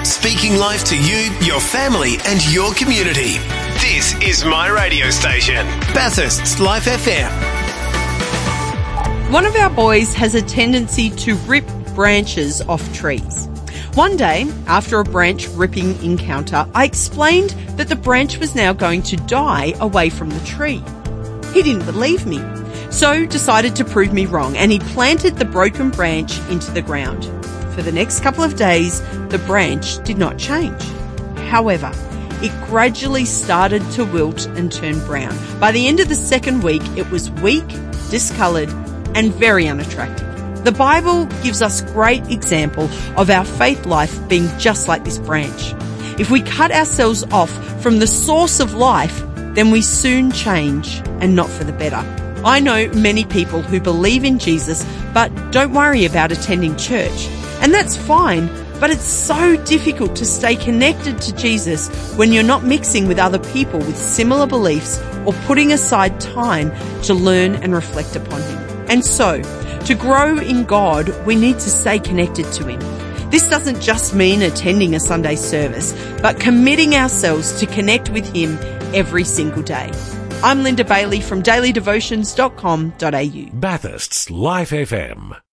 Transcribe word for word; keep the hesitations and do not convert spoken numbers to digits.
speaking life to you, your family and your community. This is my radio station, Bathurst's Life F M. One of our boys has a tendency to rip branches off trees. One day, after a branch ripping encounter, I explained that the branch was now going to die away from the tree. He didn't believe me, so decided to prove me wrong, and he planted the broken branch into the ground. For the next couple of days, the branch did not change. However, it gradually started to wilt and turn brown. By the end of the second week, it was weak, discoloured, and very unattractive. The Bible gives us great example of our faith life being just like this branch. If we cut ourselves off from the source of life, then we soon change, and not for the better. I know many people who believe in Jesus but don't worry about attending church. And that's fine, but it's so difficult to stay connected to Jesus when you're not mixing with other people with similar beliefs or putting aside time to learn and reflect upon Him. And so, to grow in God, we need to stay connected to Him. This doesn't just mean attending a Sunday service, but committing ourselves to connect with Him every single day. I'm Linda Bailey from daily devotions dot com dot a u. Bathurst's Life F M.